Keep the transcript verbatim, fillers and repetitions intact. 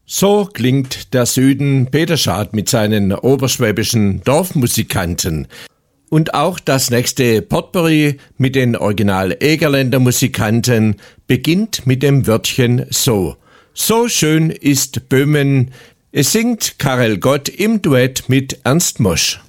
So klingt der Süden Peter Schad mit seinen oberschwäbischen Dorfmusikanten. Und auch das nächste Potpourri mit den Original Egerländer Musikanten beginnt mit dem Wörtchen so. So schön ist Böhmen. Es singt Karel Gott im Duett mit Ernst Mosch.